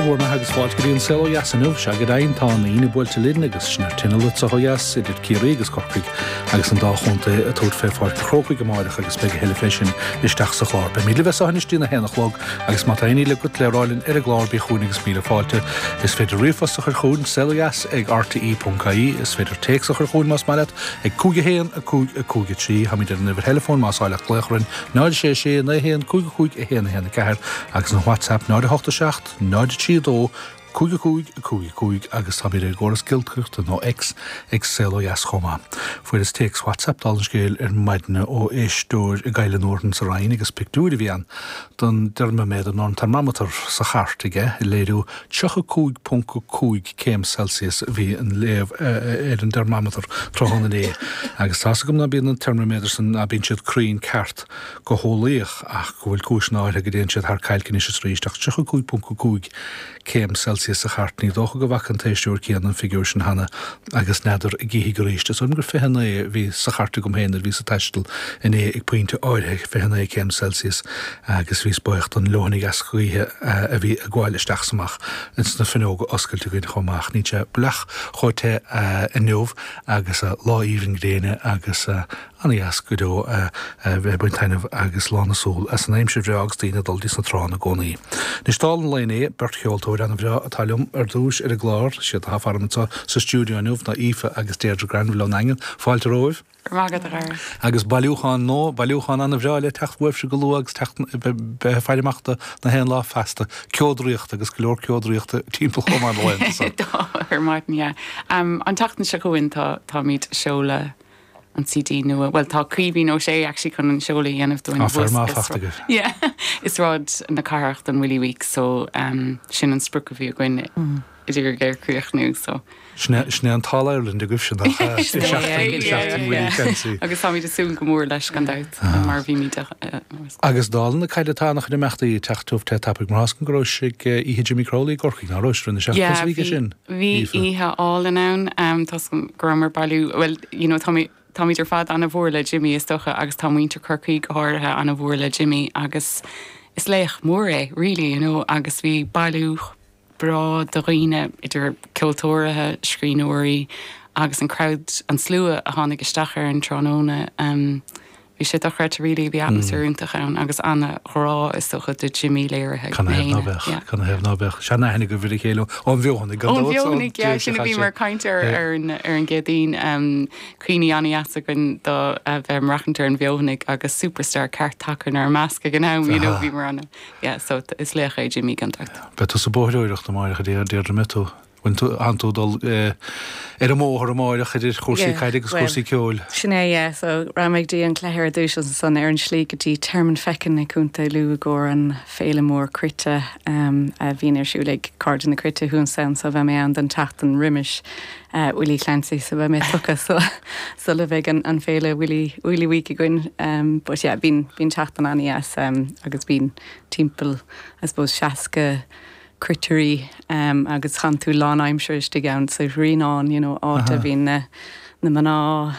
bhórna agus fáil go dtíon seo jasanmh se go daon tá ína bhfuilte linn agus snar tinile sa jas idir cíí agus corcaig agus an dáchunta a tód fé fáil crocaig go máireach agus be heile fésin isteach sa chlár. Be míle bheits hanistína henachlog agus má taí le go leráilinn ar a glár bí chuúnigus míle fáilte is féidir riomfas a chu chuún sejas ag RTE.caí is féidir teach a chu chuún más maiile ag cúige héan a cúige trí ha idir na telefón másáile léchrin 9 na héan cúige chuig a héana héna ceir agus an WhatsApp 986 9 cúig agus tá bíir góras giltchucht nó ex jas chomá. Fuair is teex WhatsApp daln scéil ar maidne ó éisúir i gaiile nóirn sa rain agus pictúri bhían don derma méid an thermometer sa chartige i léirú 2.2 céim Celsius bhí an léamh ar an thermometer trohanna é. Agus tá gom na bíon an thermometer san a bíon siad crín ceart go hólaíoch ach go bhfuil cúsnáir a go déon siad th cailcin is ríisteach 2.2 céim Celsius sa chartní dócha go bhacan téisiúr cían an figúr sin hana agus neidir i gcíhí go ríiste. So gur fihanna bhí sa charta gom héanaar bhí sa teistil in é ag pointe áirithe fihanna céim Celsius agus bhís buocht an lónig as chuíthe a bhí a gháilisteach samach ins na finóga oscailte gin chomach níte blech chuirte in nuamh agus a láíhring réine agus anías go dó bheitbaintainmh agus lánasúil as an éimse bhreagus tíine dul dís na trána gcónaí. Nis tálan léné Bert Cheoltóir an bhre a talm ar dúis ar a glár siad hafarmantá sa stúdio nuamh na Aoife agus Deirdre Granville an Engen fáilte roimh. Agus bailúchan anna bhreáile techtmh se goú agus be feidirachta na hen lá festa ceodríocht agus go leor ceodríochta timppla chomá bhhain. Ar maidin, an tatan se gohain tá míid seola an CD nua. Well, tá críbhí nó sé actually chun an seola dhéanamh doin fachtaige. Yeah, is rád na carracht an Willy Week, so sin an spruc a bhí a gine idir géir críoch nu, so. Sné an tal Ireland a gubh sin agus tá míid asúil go mór leis gan dat mar bhí míid agus dálan na caiiletánach na meachtaí techtúh te tapig mar hascan gros sig ihe Jimmy Crowley gorchaí ná roistrún na seachtaí sin. Bhí ihe all in ann tá grammar bailú, well, you know, Tá míidir fad anna bhór le Jimmy is stocha agus tá muintear curcaí áirithe anna bhór le Jimmy agus is léich mór é, really, you know, agus bhí bailú bra do riine idir ceoltóirithe scríóirí agus an crowd an slua a tháinig isteachar an tróna bhí sé a chreid rilí bhí atmosférúnta ann agus anna chorá is socha de Jimmy léirithe. Can hef nábeh se nahanana go bhí chéile an bheohannig bheohannig sinna bhí mar caiintear ar an gédaín cuoine aníasa gon do bheith marachantar an bheohannig agus superstar ceart takear ar measca gan nám bhí mar anna. So is lécha é Jimmy gantacht. Bet sa bóthúireachta máirecha Deirdre mitú. Antú dul ar móthir máireach idir chósaí caiide agus chósaí ceol. Sinné, so raimigdí an cléir dúis san ar an slí gotí termman fecin na cúnta lu ggóir an féle mór crite a bhíon ar siúlaigh cardan na crite hún san sa bheith mé an den tatan riimiis Willie Clancy sa bheith mé tucha so le bheith an féle Willie Week goin, but yeah, bhín tatan anías agus bhín timppel, I suppose, seaca critterí agus chan tú lán aimseir iste gan sa rián, you know, áta bhín na maná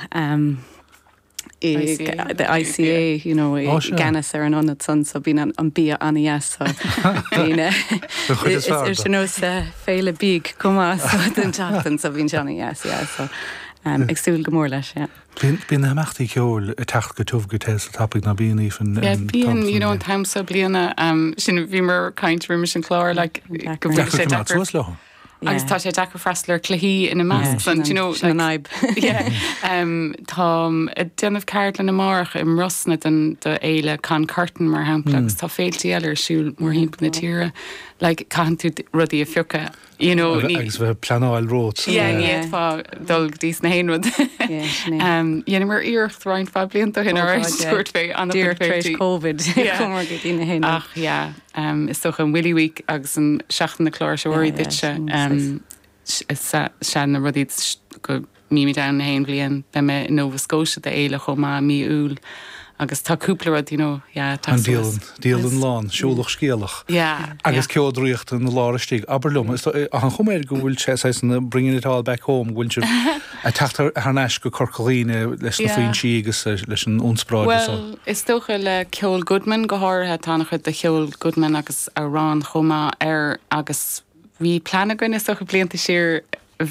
the ICA, you know, ganas ar an anad san, so bhín an bí anías so bhín is sin nó féile bíg cumá den tatan so bhín anías, so agsúil go mór leis, Bín na meachtaí ceol a techt go túmh go tééis a tapig na bíon ífan. Bíon, you know, an taimsa bliana sin bhí mar caint riimiis an chlár, like, go bhfuil sé dachar. Agus tá sé dachar freistallar cluichí ina measc san, you know, sin naib. Tá déanamh ceart le na marach im Rosna do éile can cartan mar hampla, agus tá féiltí eile siúil mór himp na tíre, like, can tú rudí a fiúcha. You know, agus bheith planáil rót. Níiad fá dul dís na héanrad. Dhéana mar íocht ráin fá blianta hin ar stúirt fé an Dúirtrééis COVID chumar go dtína héine. Ach, is socha an Willy Week agus an seaachtain na chlár seoirí duitse se na rudíd go míimi da na héin blian be me in Nova Scotia de éile chomá mí úl. Agus tá cúplarad, you know, an díalan lán, siúlach scéalach. Agus ceodríocht an láristíigh. Aberlum, an chuméir go bhfuil sé bringing it all back home, bhfuil se a teachtar harneis go corcholíne leis na faoin si agus leis an únspráid. Well, is tócha le Ceol Goodman go háirthe tánach de Ceol Goodman agus a rán chomá ar agus bhí plan goin is socha blianta siar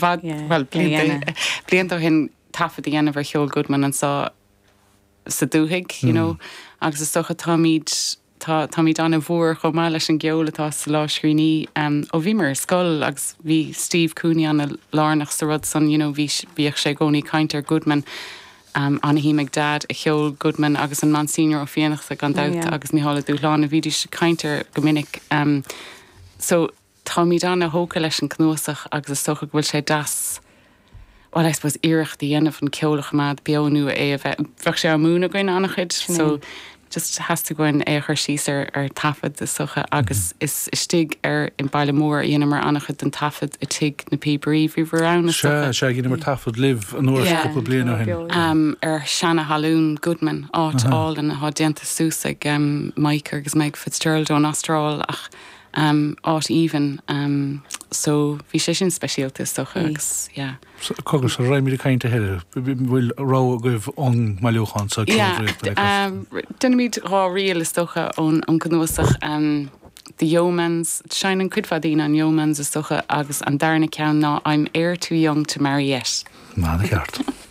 blianta hin tafad dhéanamh Heol Goodman an sa dúthaig, you know, agus is socha táid anna bhór chomá leis an geolatá sa láisríní ó bhí mar scoil agus bhí Steve Cooney anna lánach sa rud san, you know, bhíoh sé gcónaí caintear Goodman anna hí meag dad a Heol Goodman agus an man senior ó fianachta gan dát agus ní hála dúláán a bhíidir se caintear go minic. So táid anna hóca leis an cnósach agus is socha bhfuil sé das. Well, I suppose iirecht die dhéanamh an ceolach mad beonú a bheith sé ar múna goin annachid, so just has to goin chuir síos ar tafad is socha agus is stig in baile mór dhéanam mar annachid an tafad a tig na pibrí bhí bhrán sé gine mar tafad liv an uair couple bliana hin. Ar Shanna Halloon Goodman áil an há déanta sús ag Mike agus Meg Fitzgerald ón Astráil ach áit even so bhí sé sin speisialtas socha agus, Cogus a raimí cainte heile, bhfuil rá a goibh ón maiúchan sa Duna míid rá rial is socha ón ghnúsach the Yeomans, sein an cuidfadín an Yeomans is socha agus an darna ceann ná I'm heir too young to marry yet. Má na ceart.